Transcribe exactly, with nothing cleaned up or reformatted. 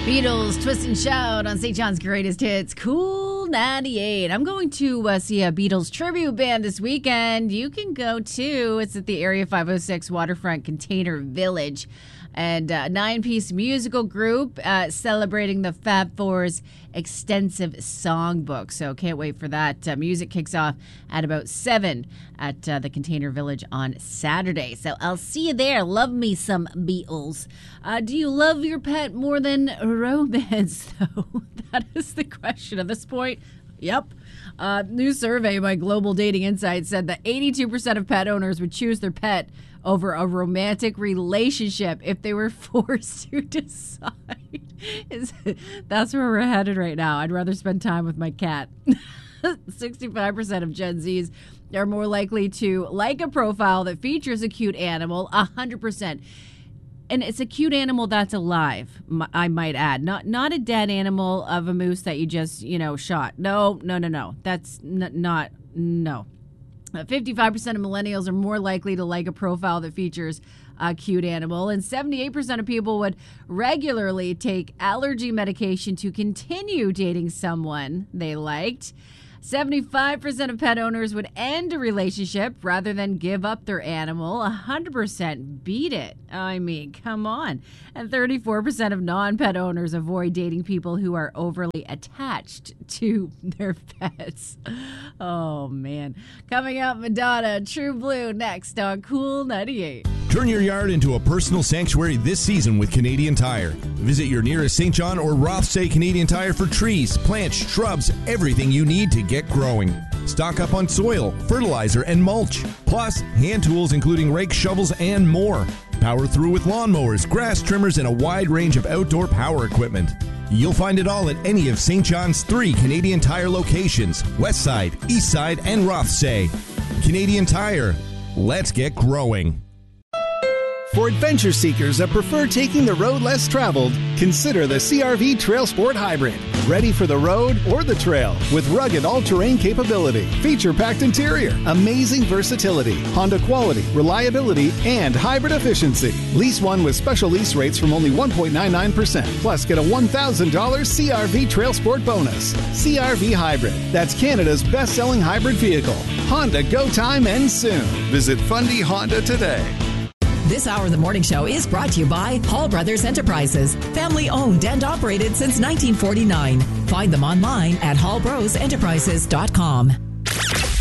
Beatles, Twist and Shout on Saint John's Greatest Hits, Cool ninety-eight. I'm going to uh, see a Beatles tribute band this weekend. You can go too. It's at the Area five oh six Waterfront Container Village. And a nine-piece musical group uh, celebrating the Fab Four's extensive songbook. So can't wait for that. Uh, music kicks off at about seven at uh, the Container Village on Saturday. So I'll see you there. Love me some Beatles. Uh, do you love your pet more than romance, though? That is the question at this point. Yep. Uh, new survey by Global Dating Insights said that eighty-two percent of pet owners would choose their pet over a romantic relationship if they were forced to decide. Is, that's where we're headed right now. I'd rather spend time with my cat. sixty-five percent of Gen Zs are more likely to like a profile that features a cute animal. one hundred percent. And it's a cute animal that's alive, I might add. Not not a dead animal of a moose that you just, you know, shot. No, no, no, no. That's n- not, no. Uh, fifty-five percent of millennials are more likely to like a profile that features a cute animal. And seventy-eight percent of people would regularly take allergy medication to continue dating someone they liked. seventy-five percent of pet owners would end a relationship rather than give up their animal. one hundred percent beat it. I mean, come on. And thirty-four percent of non-pet owners avoid dating people who are overly attached to their pets. Oh, man. Coming up, Madonna, True Blue, next on Cool ninety-eight. Turn your yard into a personal sanctuary this season with Canadian Tire. Visit your nearest Saint John or Rothsay Canadian Tire for trees, plants, shrubs, everything you need to get growing. Stock up on soil, fertilizer, and mulch. Plus, hand tools including rakes, shovels, and more. Power through with lawnmowers, grass trimmers, and a wide range of outdoor power equipment. You'll find it all at any of Saint John's three Canadian Tire locations: Westside, Eastside, and Rothsay. Canadian Tire. Let's get growing. For adventure seekers that prefer taking the road less traveled, consider the C R V Trail Sport Hybrid. Ready for the road or the trail with rugged all-terrain capability, feature-packed interior, amazing versatility, Honda quality, reliability, and hybrid efficiency. Lease one with special lease rates from only one point nine nine percent. Plus, get a one thousand dollars C R V Trail Sport bonus. C R V Hybrid. That's Canada's best-selling hybrid vehicle. Honda go time ends soon. Visit Fundy Honda today. This hour of the morning show is brought to you by Hall Brothers Enterprises, family owned and operated since nineteen forty-nine. Find them online at hall bros enterprises dot com.